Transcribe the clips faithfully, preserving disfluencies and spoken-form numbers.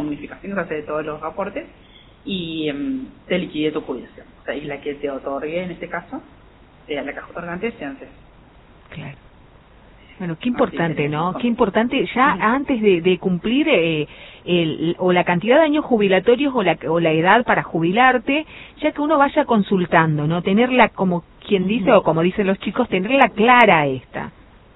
unificación que se hace de todos los aportes y um, te liquide tu jubilación. O sea, y la que te otorgue, en este caso, sea la caja otorgante, sea ANSES. Claro. Bueno, qué importante, ¿no? Qué importante, ya antes de, de cumplir eh, el, o la cantidad de años jubilatorios o la, o la edad para jubilarte, ya que uno vaya consultando, ¿no? Tenerla, como quien dice, o como dicen los chicos, tenerla clara esta.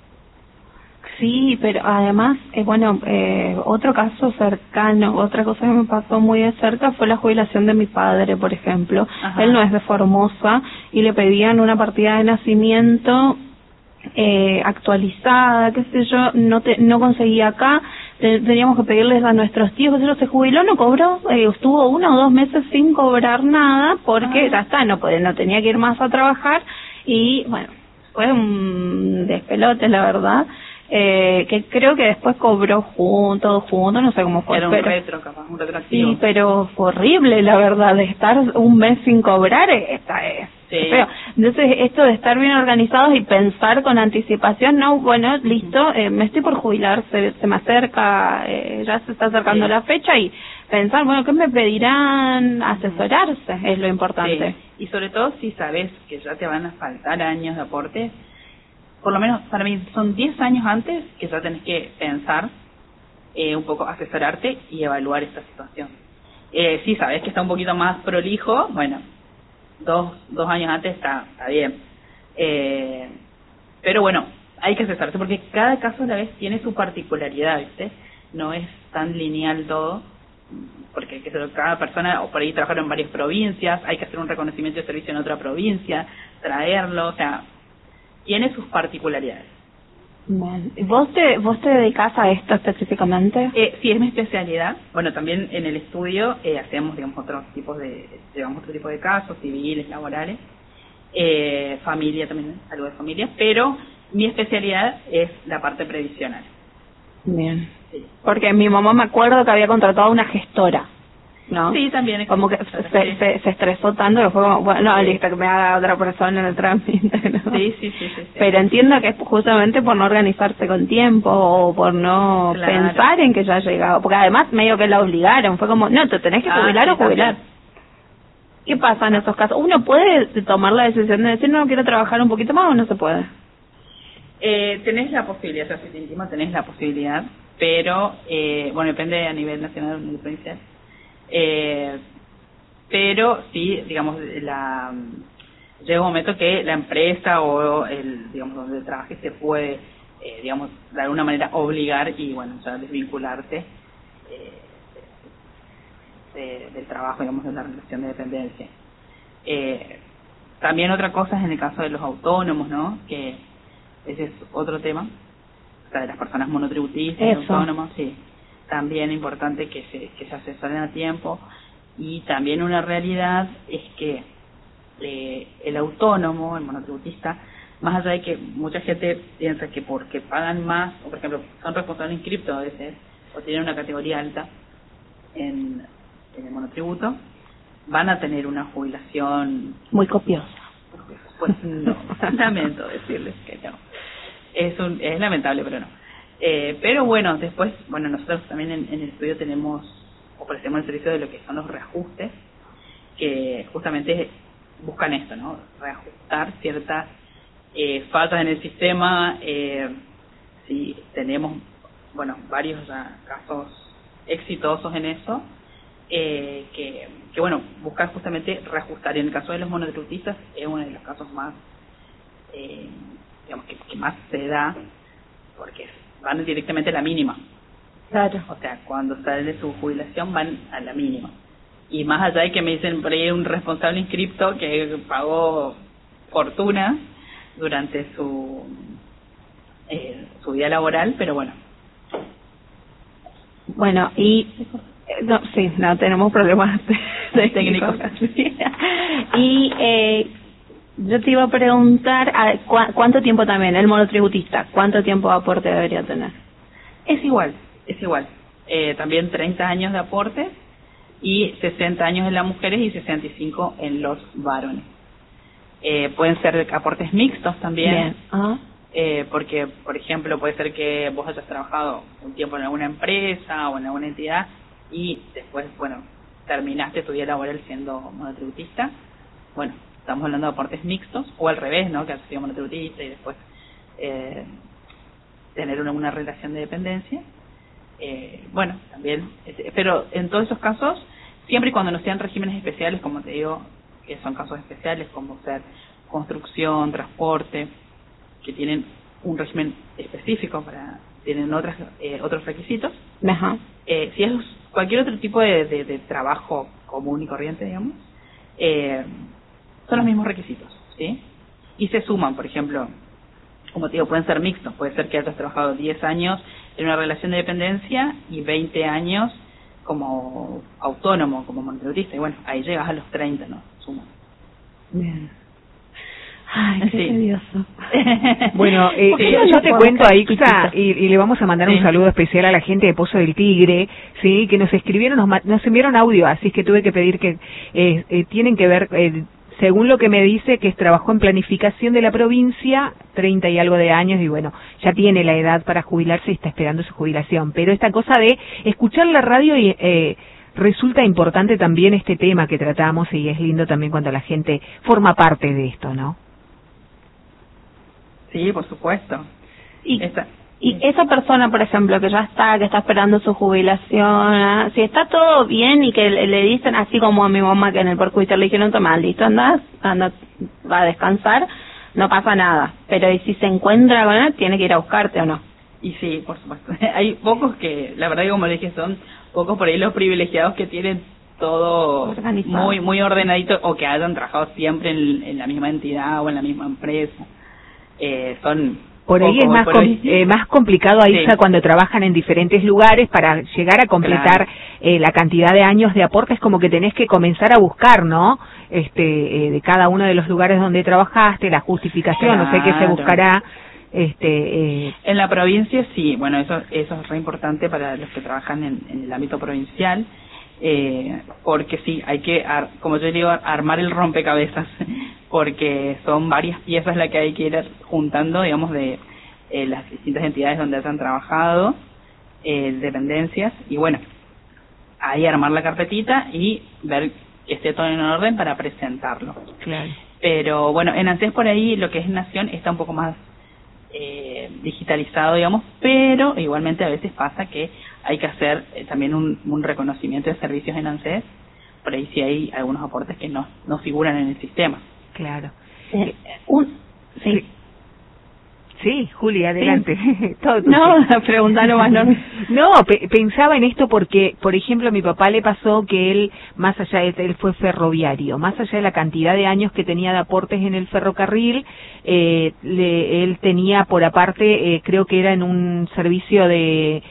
Sí, pero además, eh, bueno, eh, otro caso cercano, otra cosa que me pasó muy de cerca fue la jubilación de mi padre, por ejemplo. Ajá. Él no es de Formosa y le pedían una partida de nacimiento eh, actualizada, qué sé yo, no te, no conseguía acá, teníamos que pedirles a nuestros tíos, que se, se jubiló, no cobró, eh, estuvo uno o dos meses sin cobrar nada porque ah. ya está, no, no tenía que ir más a trabajar y bueno, fue un despelote la verdad. Eh, que creo que después cobró junto, junto, no sé cómo fue. Era un pero, retro, capaz, un retroactivo. Sí, pero fue horrible, la verdad, de estar un mes sin cobrar, esta es sí. feo. Entonces, esto de estar bien organizados y pensar con anticipación, no, bueno, listo, eh, me estoy por jubilar, se, se me acerca, eh, ya se está acercando sí. la fecha y pensar, bueno, ¿qué me pedirán? Asesorarse es lo importante. Sí. Y sobre todo si sabes que ya te van a faltar años de aporte, por lo menos para mí son diez años antes que ya tenés que pensar, eh, un poco asesorarte y evaluar esta situación. Eh, si sabes que está un poquito más prolijo, bueno, dos, dos años antes está, está bien. Eh, pero bueno, hay que asesorarse porque cada caso a la vez tiene su particularidad, ¿viste? No es tan lineal todo, porque que cada persona, o por ahí trabajar en varias provincias, hay que hacer un reconocimiento de servicio en otra provincia, traerlo, o sea, tiene sus particularidades. Bien. ¿Vos te, vos te dedicás a esto específicamente? Eh, sí, es mi especialidad. Bueno, también en el estudio eh, hacemos, digamos, otros tipos de, llevamos otro tipo de casos, civiles, laborales, eh, familia también, algo de familia, pero mi especialidad es la parte previsional. Bien. Sí. Porque mi mamá me acuerdo que había contratado a una gestora, ¿no? Sí, también. Como que se, sí. se, se estresó tanto que fue como, bueno, no, sí. listo, que me haga otra persona en el trámite, ¿no? Sí, sí, sí, sí, sí. Pero entiendo que es justamente por no organizarse con tiempo o por no claro. pensar en que ya ha llegado. Porque además medio que la obligaron, fue como, no, te tenés que jubilar ah, sí, o jubilar. También. ¿Qué pasa en esos casos? ¿Uno puede tomar la decisión de decir, no, quiero trabajar un poquito más o no se puede? Eh, tenés la posibilidad, o sea, si te intima tenés la posibilidad, pero, eh, bueno, depende a nivel nacional o a nivel provincial. Eh, pero sí, digamos, la llega un momento que la empresa o el, digamos, donde trabajes se puede, eh, digamos, de alguna manera obligar y, bueno, ya desvincularte eh, de, del trabajo, digamos, de la relación de dependencia. Eh, también otra cosa es en el caso de los autónomos, ¿no? Que ese es otro tema, o sea, de las personas monotributistas, autónomos, sí. También es importante que se, que se asesoren a tiempo y también una realidad es que eh, el autónomo, el monotributista, más allá de que mucha gente piensa que porque pagan más, o por ejemplo son responsables inscriptos a veces, o tienen una categoría alta en, en el monotributo, van a tener una jubilación muy copiosa. Pues no, lamento decirles que no. Es, un, es lamentable, pero no. Eh, pero bueno, después, bueno, nosotros también en, en el estudio tenemos, ofrecemos el servicio de lo que son los reajustes, que justamente buscan esto, ¿no? Reajustar ciertas eh, faltas en el sistema. Eh, si tenemos, bueno, varios ya casos exitosos en eso, eh, que, que, bueno, buscan justamente reajustar. Y en el caso de los monotributistas es uno de los casos más, eh, digamos, que, que más se da, porque van directamente a la mínima. Claro. O sea, cuando salen de su jubilación van a la mínima. Y más allá de que me dicen por ahí un responsable inscripto que pagó fortuna durante su eh, su vida laboral, pero bueno. Bueno, y no, sí, no tenemos problemas de técnicos. Y eh, yo te iba a preguntar, ¿cu ¿cuánto tiempo también, el monotributista, cuánto tiempo de aporte debería tener? Es igual, es igual. Eh, también treinta años de aporte y sesenta años en las mujeres y sesenta y cinco en los varones. Eh, pueden ser aportes mixtos también. Bien. Uh-huh. eh, porque, por ejemplo, puede ser que vos hayas trabajado un tiempo en alguna empresa o en alguna entidad y después, bueno, terminaste tu vida laboral siendo monotributista, bueno, estamos hablando de aportes mixtos, o al revés, ¿no? Que has sido monotributista y después eh, tener una, una relación de dependencia. Eh, bueno, también, pero en todos esos casos, siempre y cuando no sean regímenes especiales, como te digo, que son casos especiales, como ser construcción, transporte, que tienen un régimen específico, para tienen otras eh, otros requisitos. Ajá. Eh, si es cualquier otro tipo de, de, de trabajo común y corriente, digamos, eh, son los mismos requisitos, ¿sí? Y se suman, por ejemplo, como te digo, pueden ser mixtos, puede ser que hayas trabajado diez años en una relación de dependencia y veinte años como autónomo, como monotributista, y bueno, ahí llegas a los treinta, ¿no? Suman. Bien. Ay, qué sí. tedioso. Bueno, eh, sí, yo, yo te cuento a Ixa y, y le vamos a mandar sí. un saludo especial a la gente de Pozo del Tigre, sí, que nos escribieron, nos, nos enviaron audio, así que tuve que pedir que eh, eh, tienen que ver, eh, según lo que me dice, que trabajó en planificación de la provincia, treinta y algo de años, y bueno, ya tiene la edad para jubilarse y está esperando su jubilación. Pero esta cosa de escuchar la radio y eh, resulta importante también este tema que tratamos, y es lindo también cuando la gente forma parte de esto, ¿no? Sí, por supuesto. Y, Esta, y esa persona, por ejemplo, que ya está, que está esperando su jubilación, ¿eh? Si está todo bien y que le, le dicen, así como a mi mamá que en el perjuicio le dijeron, toma, listo, andás, anda, va a descansar, no pasa nada. Pero ¿y si se encuentra con él, tiene que ir a buscarte o no? Y sí, por supuesto. Hay pocos que, la verdad, como le dije, son pocos por ahí los privilegiados que tienen todo organizado, muy muy ordenadito, o que hayan trabajado siempre en, en la misma entidad o en la misma empresa. Eh, son por ahí poco, es más por com hoy. eh, más complicado ahí, sí, cuando trabajan en diferentes lugares para llegar a completar, claro, eh, la cantidad de años de aporte. Es como que tenés que comenzar a buscar, ¿no? Este, eh, de cada uno de los lugares donde trabajaste, la justificación, claro, no sé qué se buscará. Este, eh. En la provincia sí, bueno, eso eso es re importante para los que trabajan en, en el ámbito provincial. Eh, porque sí, hay que, ar como yo digo, armar el rompecabezas, porque son varias piezas las que hay que ir juntando, digamos, de eh, las distintas entidades donde hayan trabajado, eh, dependencias, y bueno, ahí armar la carpetita y ver que esté todo en orden para presentarlo. Claro. Pero bueno, en ANSES por ahí lo que es Nación está un poco más eh, digitalizado, digamos, pero igualmente a veces pasa que hay que hacer eh, también un, un reconocimiento de servicios en ANSES. Por ahí sí hay algunos aportes que no no figuran en el sistema. Claro. Eh, un, sí. sí. Sí, Juli, adelante. Sí. Todo no, preguntarlo más no. No, pe pensaba en esto porque, por ejemplo, a mi papá le pasó que él, más allá de, él fue ferroviario, más allá de la cantidad de años que tenía de aportes en el ferrocarril, eh, le, él tenía por aparte, eh, creo que era en un servicio de,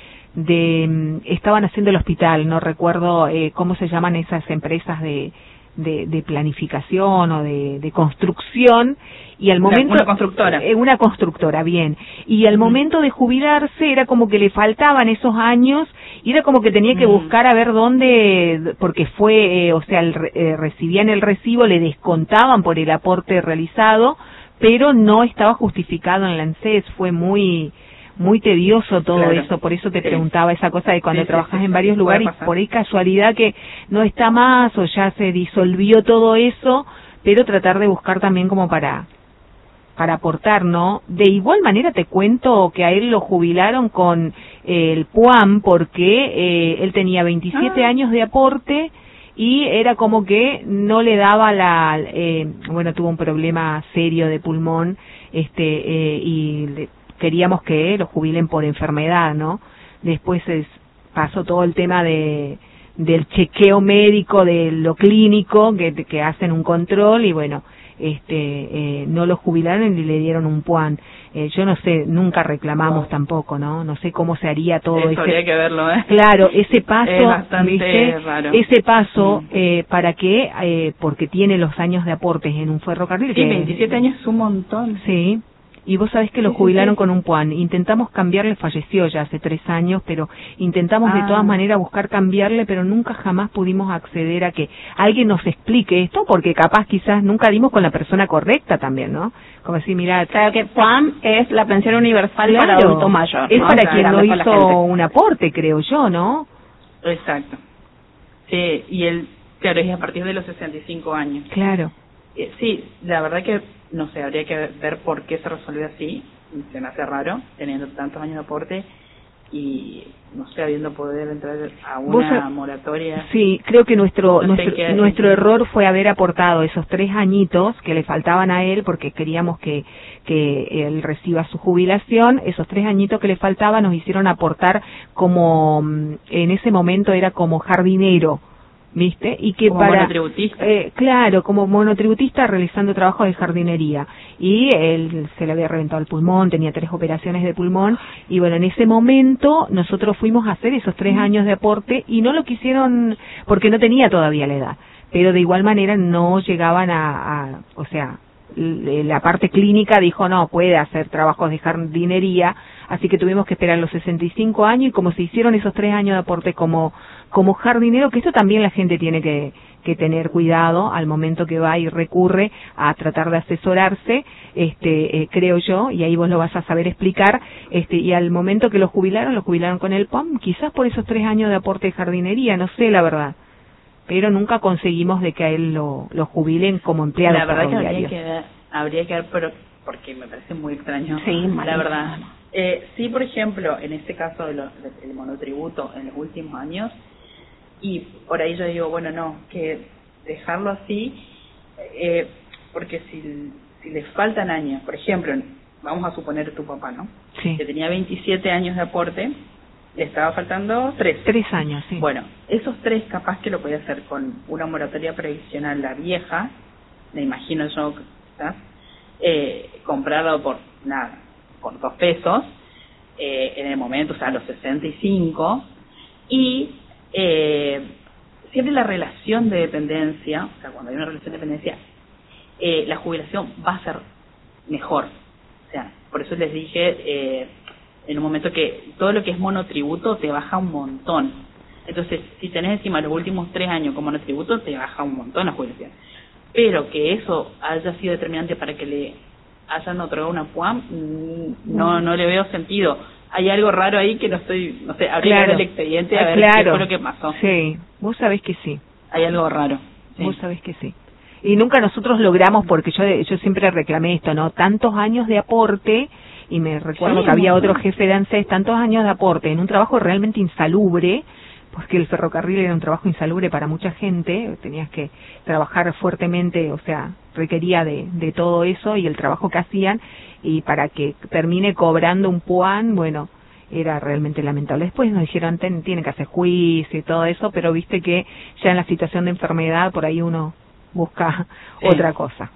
de, estaban haciendo el hospital, no recuerdo eh, cómo se llaman esas empresas de, de, de planificación o de, de construcción, y al momento una constructora eh, una constructora bien y al uh-huh. momento de jubilarse era como que le faltaban esos años y era como que tenía que uh-huh. buscar a ver dónde, porque fue eh, o sea el, eh, recibían el recibo, le descontaban por el aporte realizado, pero no estaba justificado en la ANSES. Fue muy muy tedioso todo, claro, eso, por eso te sí. preguntaba esa cosa de cuando sí, trabajas sí, sí, en varios sí, lugares y por ahí casualidad que no está más o ya se disolvió todo eso, pero tratar de buscar también como para para aportar, ¿no? De igual manera te cuento que a él lo jubilaron con eh, el PUAM porque eh, él tenía veintisiete ah. años de aporte y era como que no le daba la, eh, bueno, tuvo un problema serio de pulmón, este, eh, y le, queríamos que lo jubilen por enfermedad, ¿no? Después es, pasó todo el tema de del chequeo médico, de lo clínico, que, que hacen un control y bueno, este eh, no lo jubilaron y le dieron un PUAN. Eh, yo no sé, nunca reclamamos oh. tampoco, ¿no? No sé cómo se haría todo eso. Ese, habría que verlo, ¿eh? Claro, ese paso, es bastante ¿viste? Raro. Ese paso, mm. eh, para que, eh, porque tiene los años de aportes en un ferrocarril. Sí, que, veintisiete años es un montón. Sí. Y vos sabés que lo jubilaron con un PUAN. Intentamos cambiarle, falleció ya hace tres años, pero intentamos ah. de todas maneras buscar cambiarle, pero nunca jamás pudimos acceder a que alguien nos explique esto, porque capaz quizás nunca dimos con la persona correcta también, ¿no? Como decir, mira... Claro que PUAN es la pensión universal, claro, para adulto mayor, es ¿no? para o sea, quien no hizo un aporte, creo yo, ¿no? Exacto. Sí, y él, claro, es a partir de los sesenta y cinco años. Claro. Eh, sí, la verdad que, no sé, habría que ver por qué se resolvió así, se me hace raro, teniendo tantos años de aporte, y no sé, habiendo poder entrar a una moratoria. Sí, creo que nuestro no sé nuestro, qué, nuestro error fue haber aportado esos tres añitos que le faltaban a él, porque queríamos que que él reciba su jubilación. Esos tres añitos que le faltaban nos hicieron aportar como, en ese momento era como jardinero, ¿viste? Y que como para monotributista. Eh, claro, como monotributista realizando trabajo de jardinería. Y él se le había reventado el pulmón, tenía tres operaciones de pulmón, y bueno, en ese momento nosotros fuimos a hacer esos tres años de aporte y no lo quisieron porque no tenía todavía la edad, pero de igual manera no llegaban a, a o sea, la parte clínica dijo no, puede hacer trabajos de jardinería, así que tuvimos que esperar los sesenta y cinco años, y como se hicieron esos tres años de aporte como como jardinero, que esto también la gente tiene que, que tener cuidado al momento que va y recurre a tratar de asesorarse, este eh, creo yo, y ahí vos lo vas a saber explicar, este y al momento que lo jubilaron, lo jubilaron con el P O M, quizás por esos tres años de aporte de jardinería, no sé la verdad, pero nunca conseguimos de que a él lo, lo jubilen como empleado La verdad ferroviario. que habría que ver, habría que ver, pero porque me parece muy extraño. Sí, la verdad. Eh, sí, por ejemplo, en este caso del de monotributo en los últimos años, y por ahí yo digo, bueno, no, que dejarlo así, eh, porque si, si le faltan años, por ejemplo, vamos a suponer tu papá, ¿no? Sí. Que tenía veintisiete años de aporte, le estaba faltando tres. Tres años, sí. Bueno, esos tres capaz que lo podía hacer con una moratoria previsional, la vieja, me imagino yo, ¿sabes? Eh, comprarlo por nada, por dos pesos, eh, en el momento, o sea, a los sesenta y cinco, y eh, siempre la relación de dependencia, o sea, cuando hay una relación de dependencia, eh, la jubilación va a ser mejor. O sea, por eso les dije eh, en un momento que todo lo que es monotributo te baja un montón. Entonces, si tenés encima los últimos tres años como monotributo, te baja un montón la jubilación. Pero que eso haya sido determinante para que le hayan otorgado una P U A M, no, no le veo sentido. Hay algo raro ahí que no estoy, no sé, habría Claro. que ver el expediente a Ah, ver claro. qué fue lo que pasó. Sí, vos sabés que sí. Hay algo raro. Sí. Vos sabés que sí. Y nunca nosotros logramos, porque yo yo siempre reclamé esto, ¿no? Tantos años de aporte, y me recuerdo Sí, que había no, otro no. jefe de ANSES, tantos años de aporte en un trabajo realmente insalubre, porque el ferrocarril era un trabajo insalubre para mucha gente, tenías que trabajar fuertemente, o sea, requería de, de todo eso y el trabajo que hacían, y para que termine cobrando un P U A M, bueno, era realmente lamentable. Después nos dijeron, ten, tienen que hacer juicio y todo eso, pero viste que ya en la situación de enfermedad, por ahí uno busca Sí. otra cosa.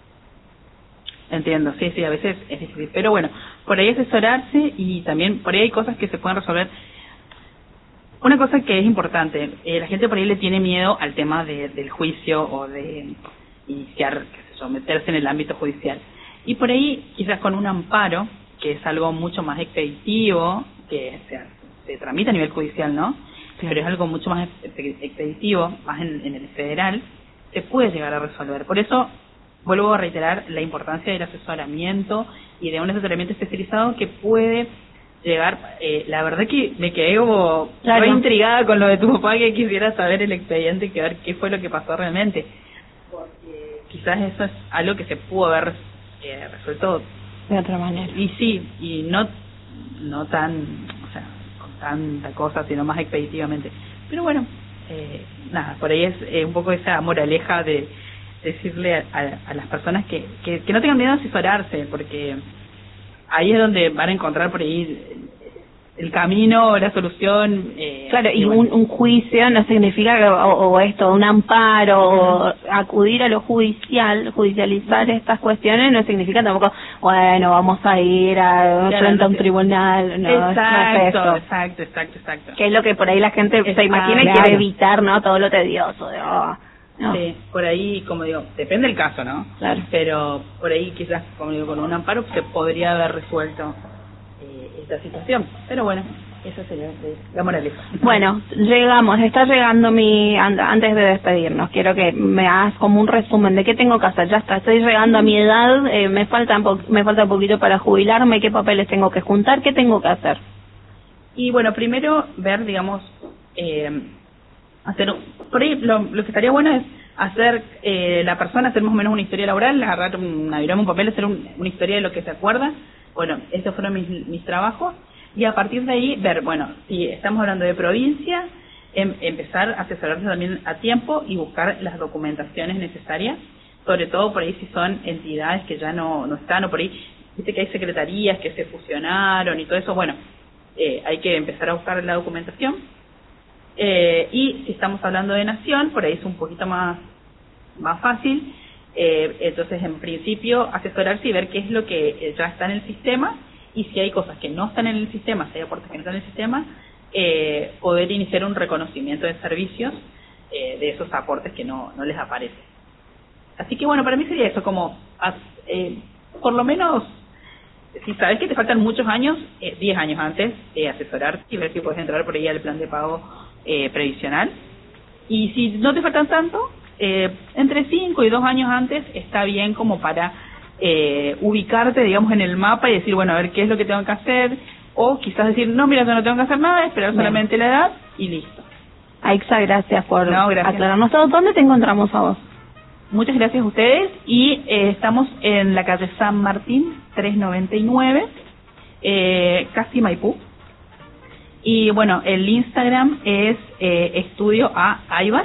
Entiendo, sí, sí, a veces es difícil. Pero bueno, por ahí asesorarse, y también por ahí hay cosas que se pueden resolver. Una cosa que es importante, eh, la gente por ahí le tiene miedo al tema de, del juicio o de iniciar, qué sé yo, meterse en el ámbito judicial. Y por ahí, quizás con un amparo, que es algo mucho más expeditivo, que se, se tramita a nivel judicial, ¿no? Claro. Pero es algo mucho más expeditivo, más en, en el federal, se puede llegar a resolver. Por eso, vuelvo a reiterar la importancia del asesoramiento y de un asesoramiento especializado que puede llegar. Eh, la verdad que me quedé como Claro. re intrigada con lo de tu papá, que quisiera saber el expediente y que ver qué fue lo que pasó realmente, porque quizás eso es algo que se pudo haber eh, resuelto De otra manera. y sí, y no no tan, o sea, con tanta cosa, sino más expeditivamente. Pero bueno, eh, nada, por ahí es eh, un poco esa moraleja de decirle a, a, a las personas que, que, que no tengan miedo a asesorarse, porque ahí es donde van a encontrar por ahí el camino, la solución. Eh, Claro, y bueno. un, un juicio no significa que, o, o esto, un amparo, o acudir a lo judicial, judicializar estas cuestiones no significa tampoco, bueno, vamos a ir a Claro, frente a no un sé. tribunal, no, no es Exacto, eso. exacto, exacto, exacto. Que es lo que por ahí la gente se Está, imagina y claro. quiere evitar, ¿no? Todo lo tedioso. De, oh, no. Sí, por ahí, como digo, depende del caso, ¿no? Claro. Pero por ahí quizás, como digo, con un amparo se podría haber resuelto eh, esta situación. Pero bueno, esa sería eh, la moraleja. Bueno, llegamos, está llegando mi, an- antes de despedirnos, quiero que me hagas como un resumen de qué tengo que hacer. Ya está, estoy llegando a mi edad, eh, me falta un po- me falta un poquito para jubilarme, qué papeles tengo que juntar, qué tengo que hacer. Y bueno, primero ver, digamos, eh, hacer, por ahí lo, lo que estaría bueno es hacer eh, la persona, hacer más o menos una historia laboral, agarrar una viroma, un papel, hacer un, una historia de lo que se acuerda. Bueno, estos fueron mis, mis trabajos, y a partir de ahí ver, bueno, si estamos hablando de provincia, em, empezar a asesorarse también a tiempo y buscar las documentaciones necesarias, sobre todo por ahí si son entidades que ya no, no están, o por ahí, viste que hay secretarías que se fusionaron y todo eso, bueno, eh, hay que empezar a buscar la documentación. Eh, y si estamos hablando de nación, por ahí es un poquito más, más fácil. Eh, entonces, en principio, asesorarse y ver qué es lo que ya está en el sistema, y si hay cosas que no están en el sistema, si hay aportes que no están en el sistema, eh, poder iniciar un reconocimiento de servicios eh, de esos aportes que no, no les aparece. Así que bueno, para mí sería eso, como eh, por lo menos, si sabes que te faltan muchos años, eh, diez años antes, eh, asesorarte y ver si puedes entrar por ahí al plan de pago eh, previsional. Y si no te faltan tanto, eh, entre cinco y dos años antes está bien como para eh, ubicarte, digamos, en el mapa y decir, bueno, a ver qué es lo que tengo que hacer, o quizás decir, no, mira, yo no tengo que hacer nada, esperar bien. Solamente la edad y listo. Aixa, gracias por no, gracias. aclararnos todo. ¿Dónde te encontramos a vos? Muchas gracias a ustedes, y eh, estamos en la calle San Martín, trescientos noventa y nueve, eh, casi Maipú. Y bueno, el Instagram es eh, Estudio A Aybar,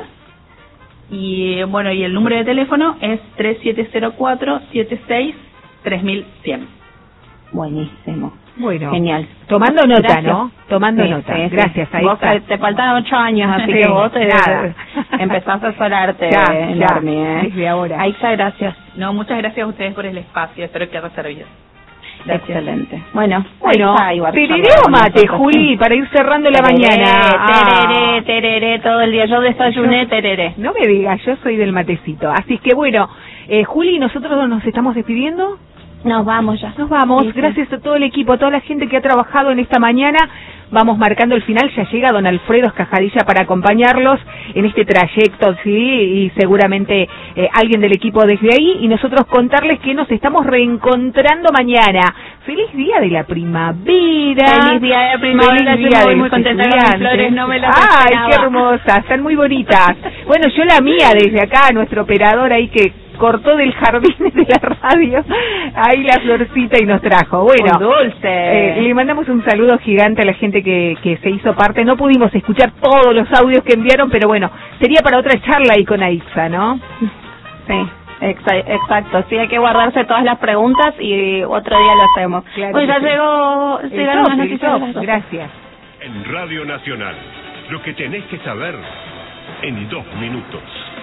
y bueno, y el número de teléfono es tres siete cero cuatro siete seis tres mil cien. Buenísimo. Bueno, genial. Tomando nota, gracias. ¿no? Tomando sí, nota. Sí, gracias, sí. ahí vos está. Te faltan ocho años, así sí, que vos te nada. empezás a asesorarte ya, enorme, ya, ¿eh? desde ahora. Aixa, gracias. No, muchas gracias a ustedes por el espacio, espero que haya servido. Gracias. Excelente. Bueno, bueno, Aixa, tereré o mate, Juli, para ir cerrando la tereré, mañana. Tereré, tereré, todo el día. Yo desayuné yo, tereré. No me digas, yo soy del matecito. Así que bueno, eh, Juli, nosotros nos estamos despidiendo. Nos vamos ya. Nos vamos. Sí, sí. Gracias a todo el equipo, a toda la gente que ha trabajado en esta mañana. Vamos marcando el final. Ya llega don Alfredo Escajadilla para acompañarlos en este trayecto, sí, y seguramente eh, alguien del equipo desde ahí. Y nosotros contarles que nos estamos reencontrando mañana. ¡Feliz día de la primavera! ¡Feliz día de la primavera! ¡Feliz Yo día muy, de muy contenta con mis flores, no me las ¡Ay, esperaba. qué hermosas! Están muy bonitas. Bueno, yo la mía desde acá, nuestro operador ahí que cortó del jardín de la radio ahí la florcita y nos trajo. Bueno, un dulce. Eh, le mandamos un saludo gigante a la gente que, que se hizo parte. No pudimos escuchar todos los audios que enviaron, pero bueno, sería para otra charla ahí con Aixa, ¿no? Sí. Exacto, sí, hay que guardarse todas las preguntas y otro día lo hacemos. Claro pues ya sí. llegó, llegaron las noticias. Gracias. En Radio Nacional, lo que tenés que saber en dos minutos.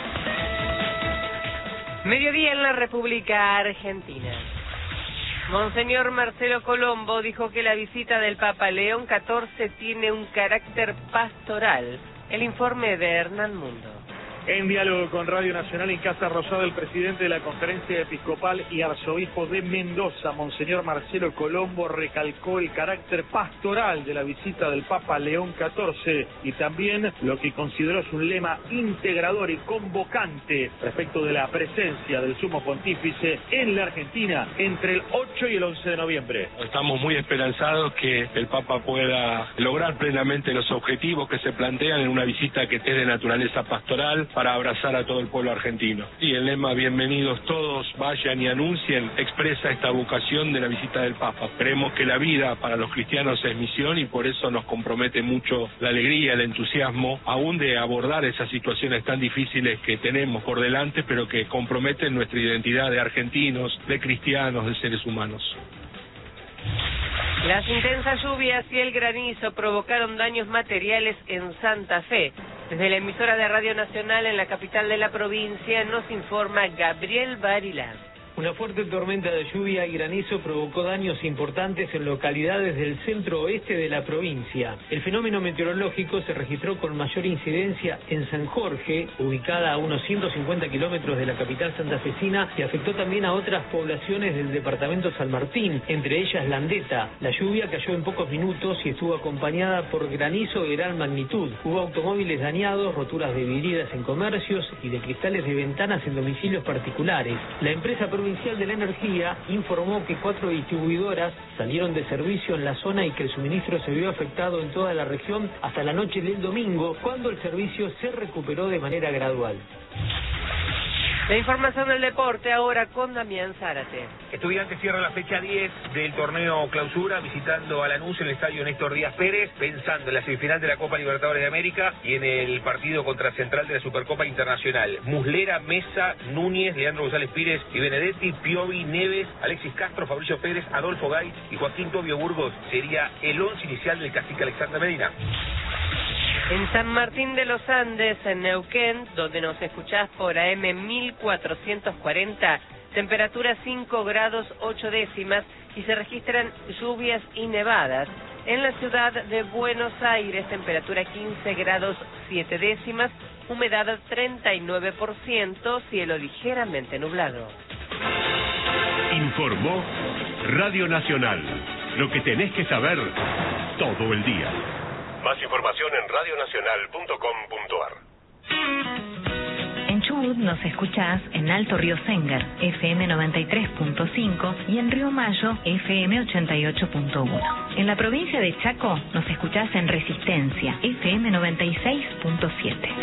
Mediodía en la República Argentina. Monseñor Marcelo Colombo dijo que la visita del Papa León catorce tiene un carácter pastoral. El informe de Hernán Mundo. En diálogo con Radio Nacional en Casa Rosada, el presidente de la Conferencia Episcopal y arzobispo de Mendoza, Monseñor Marcelo Colombo, recalcó el carácter pastoral de la visita del Papa León catorce y también lo que consideró es un lema integrador y convocante respecto de la presencia del Sumo Pontífice en la Argentina entre el ocho y el once de noviembre. Estamos muy esperanzados que el Papa pueda lograr plenamente los objetivos que se plantean en una visita que esté de naturaleza pastoral, para abrazar a todo el pueblo argentino. Y el lema bienvenidos todos, vayan y anuncien, expresa esta vocación de la visita del Papa. Creemos que la vida para los cristianos es misión y por eso nos compromete mucho la alegría, el entusiasmo, aún de abordar esas situaciones tan difíciles que tenemos por delante, pero que comprometen nuestra identidad de argentinos, de cristianos, de seres humanos. Las intensas lluvias y el granizo provocaron daños materiales en Santa Fe. Desde la emisora de Radio Nacional en la capital de la provincia nos informa Gabriel Barilán. Una fuerte tormenta de lluvia y granizo provocó daños importantes en localidades del centro oeste de la provincia. El fenómeno meteorológico se registró con mayor incidencia en San Jorge, ubicada a unos ciento cincuenta kilómetros de la capital santafesina, y afectó también a otras poblaciones del departamento San Martín, entre ellas Landeta. La lluvia cayó en pocos minutos y estuvo acompañada por granizo de gran magnitud. Hubo automóviles dañados, roturas de vidrieras en comercios y de cristales de ventanas en domicilios particulares. La empresa Provincial de la Energía informó que cuatro distribuidoras salieron de servicio en la zona y que el suministro se vio afectado en toda la región hasta la noche del domingo, cuando el servicio se recuperó de manera gradual. La información del deporte ahora con Damián Zárate. Estudiantes cierra la fecha diez del torneo Clausura visitando a Lanús en el estadio Néstor Díaz Pérez, pensando en la semifinal de la Copa Libertadores de América y en el partido contra Central de la Supercopa Internacional. Muslera, Mesa, Núñez, Leandro González Pires y Benedetti, Piovi, Neves, Alexis Castro, Fabricio Pérez, Adolfo Gay y Joaquín Tobio Burgos sería el once inicial del cacique Alexander Medina. En San Martín de los Andes, en Neuquén, donde nos escuchás por A M mil cuatrocientos cuarenta, temperatura cinco grados ocho décimas y se registran lluvias y nevadas. En la ciudad de Buenos Aires, temperatura quince grados siete décimas, humedad treinta y nueve por ciento, cielo ligeramente nublado. Informó Radio Nacional. Lo que tenés que saber todo el día. Más información en radio nacional punto com punto a r. En Chubut nos escuchás en Alto Río Sengar, F M noventa y tres punto cinco y en Río Mayo, F M ochenta y ocho punto uno. En la provincia de Chaco nos escuchás en Resistencia, F M noventa y seis punto siete.